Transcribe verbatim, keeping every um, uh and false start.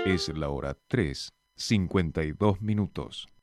Es la hora tres, cincuenta y dos minutos.